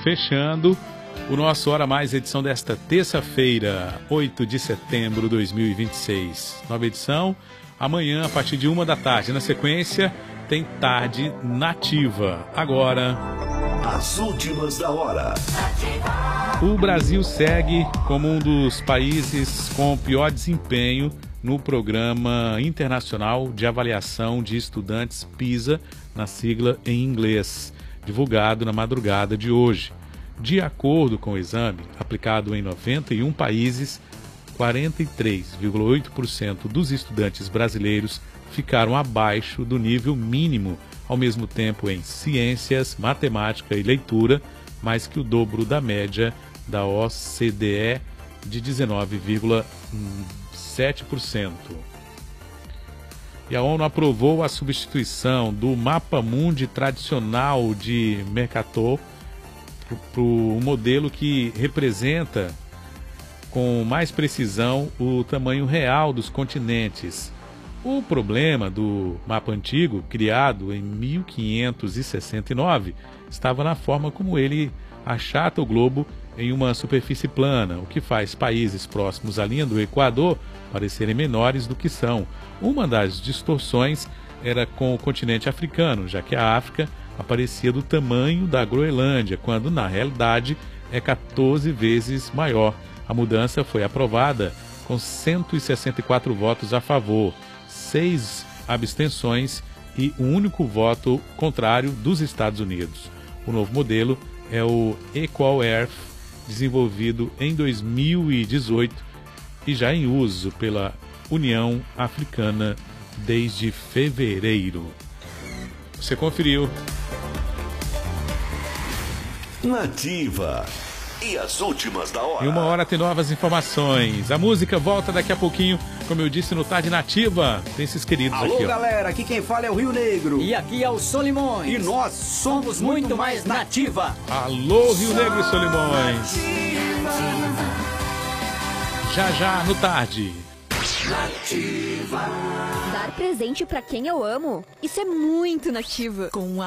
fechando o nosso Hora Mais, edição desta terça-feira, 8 de setembro de 2026. Nova edição, amanhã a partir de 1 da tarde. Na sequência, tem Tarde Nativa. Agora, as últimas da hora. O Brasil segue como um dos países com pior desempenho no Programa Internacional de Avaliação de Estudantes PISA, na sigla em inglês, divulgado na madrugada de hoje. De acordo com o exame, aplicado em 91 países, 43,8% dos estudantes brasileiros ficaram abaixo do nível mínimo, ao mesmo tempo em ciências, matemática e leitura, mais que o dobro da média da OCDE de 19,7%. E a ONU aprovou a substituição do Mapa Mundi tradicional de Mercator para um modelo que representa com mais precisão o tamanho real dos continentes. O problema do mapa antigo, criado em 1569, estava na forma como ele achata o globo em uma superfície plana, o que faz países próximos à linha do Equador parecerem menores do que são. Uma das distorções era com o continente africano, já que a África aparecia do tamanho da Groenlândia, quando na realidade é 14 vezes maior. A mudança foi aprovada com 164 votos a favor, 6 abstenções e um único voto contrário dos Estados Unidos. O novo modelo é o Equal Earth, desenvolvido em 2018 e já em uso pela União Africana desde fevereiro. Você conferiu. Nativa. E as últimas da hora. Em 1 hora tem novas informações. A música volta daqui a pouquinho, como eu disse, no Tarde Nativa. Tem esses queridos Alô, aqui, ó. Galera, aqui quem fala é o Rio Negro. E aqui é o Solimões. E nós somos muito mais Nativa. Alô, Rio Negro e Solimões. Já já no Tarde. Nativa. Dar presente pra quem eu amo. Isso é muito nativa. Com